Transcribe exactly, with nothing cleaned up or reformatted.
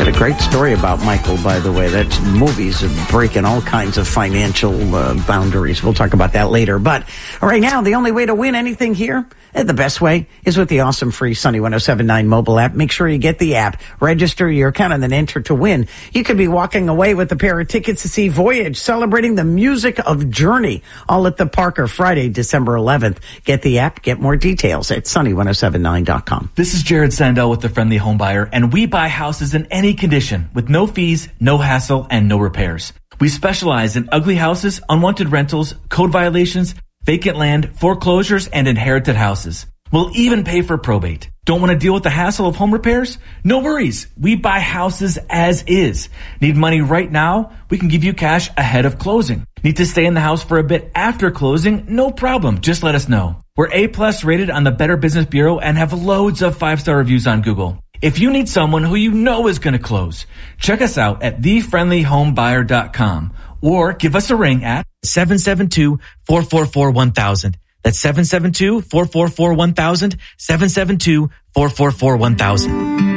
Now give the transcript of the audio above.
Got a great story about Michael, by the way. That movie's breaking all kinds of financial uh, boundaries. We'll talk about that later. But right now, the only way to win anything here, the best way, is with the awesome free Sunny one oh seven point nine mobile app. Make sure you get the app, register your account, and then enter to win. You could be walking away with a pair of tickets to see Voyage, celebrating the music of Journey, all at the Parker, Friday, December eleventh. Get the app, get more details at sunny one oh seven nine dot com. This is Jared Sandell with the Friendly Home Buyer, and we buy houses in any condition with no fees, no hassle, and no repairs. We specialize in ugly houses, unwanted rentals, code violations, vacant land, foreclosures, and inherited houses. We'll even pay for probate. Don't want to deal with the hassle of home repairs? No worries. We buy houses as is. Need money right now? We can give you cash ahead of closing. Need to stay in the house for a bit after closing? No problem. Just let us know. We're A-plus rated on the Better Business Bureau and have loads of five-star reviews on Google. If you need someone who you know is going to close, check us out at the friendly home buyer dot com or give us a ring at seven seven two, four four four, one thousand. That's seven seven two, four four four, one thousand, seven seven two, four four four, one thousand.